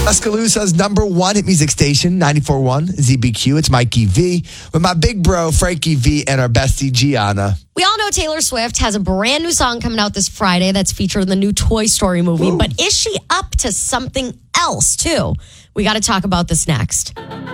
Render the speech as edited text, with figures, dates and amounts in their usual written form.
Tuscaloosa's number one hit music station, 94.1 ZBQ. It's Mikey V with my big bro, Frankie V, and our bestie, Gianna. We all know Taylor Swift has a brand new song coming out this Friday that's featured in the new Toy Story movie. Ooh. But is she up to something else, too? We got to talk about this next.